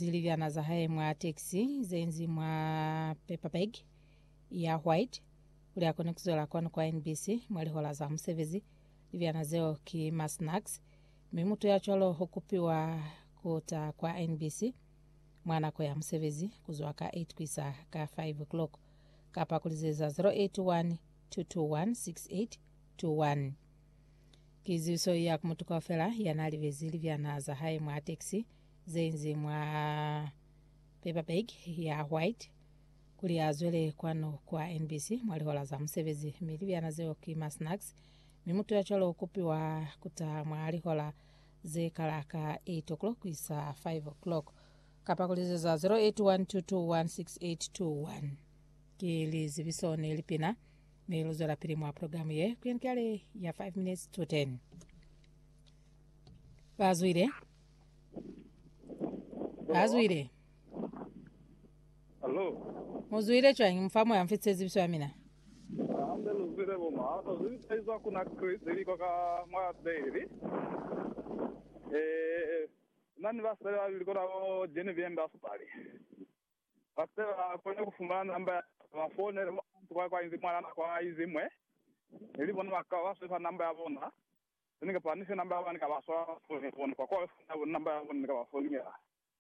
zilivyana za haye mwa taxi zenzi mwa paper bag ya white uli akone kuzola kwa NBC mwali hola za msevezi livyana zeo ki masnacks mimutu ya cholo hukupiwa kuta kwa NBC mwana kwa ya msevezi kuzoa ka 8 kwisa ka 5 o'clock kapa kulizeza 081 221 6821 kiziso ya kumutuka ofela yanalivezi livyana za haye mwa taxi zenzi mwa paper bag ya white kuli azwele kwano kwa NBC mwali hola za msevezi milivyana zeo kima snacks mimutu ya cholo kupiwa kuta mwali hola ze kalaka 8 o'clock isa 5 o'clock kapa kulizeza 0812216821 kili zivisone lipina miluzo la pili mwa programu ye kwenkale ya 5 minutes to 10 Bazwire Hello. Muzwire chwa mfamo ya mfitse zibiso amina. Ambe luzire boma. Luzire izo kuna kwizili kwa mwa daily. Nani basera bilikora o Genevieve Mbasupali. Basera kwenye kufumana namba ya phone kwa inzi mwana kwa izimwe. Ilibona makawasa namba ya bona. Nika panisha namba ya nika baswa phone kwa namba ya bona nika baswa ya.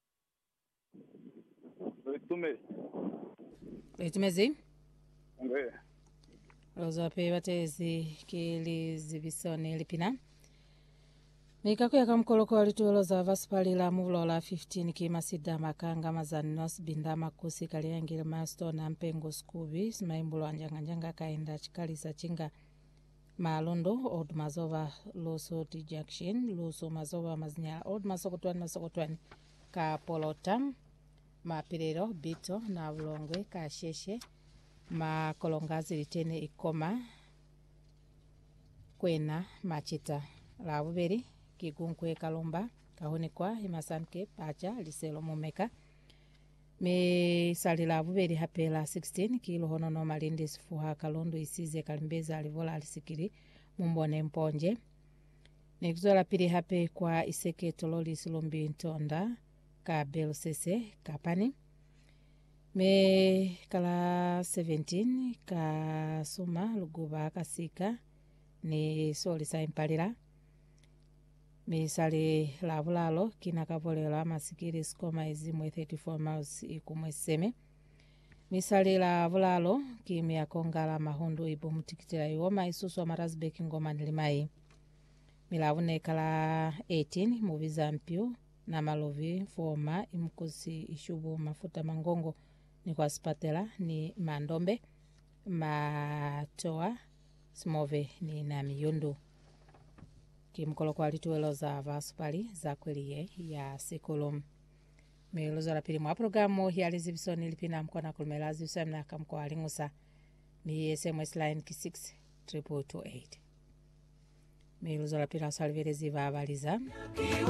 Letumezi? Nge. Rozo pe watezi kili zibisone lipina. Mikaku ya kamkoloko walituwelo za Vaspali la mulo la 15 kima sida makanga mazaninos bindama kusi kaliangile masto na mpengo skubi smaimbulo anjanga kaenda chikalisa chinga Malondo Old Mazova Loso Dijakshin Loso Mazova Maznya Old Masokotwani ka Polotam Mapirero Bito na Ulongwe ka Sheshe Makolongazi litene ikoma kwena machita la buberi kigunkwe kalomba kahonekwa imasanke pacha liselo momeka me sali la buberi hapela 16 kilo hono no malindi sifuha kalondo isize kalimbeza alivola alisikiri mumbone mponje nikuzola pili hape kwa iseke tololi silombi ntonda ka belosese kapani me kala 17 ka suma luguba kasika ni soli sa impalira me sali la bulalo kina kapolela masikiri skoma izimwe 34 miles ikumweseme misali la bulalo kimi ya kongala mahundu ibo mutikitira iwoma isusu wa marazbeki ngoma nilimai milavune kala 18 muviza mpyu na malovi foma imkusi ishubu mafuta mangongo ni kwa spatela ni mandombe matoa smove ni na miyundu kimkolo kwa lituwelo za Vaspali za kweliye ya sekolom meloza la pili mwa programu hiyali zibisoni lipina mkona kulmelazi usamna kamkwa alingusa mi SMS line ki 6 228 meloza la pila salvere ziva abaliza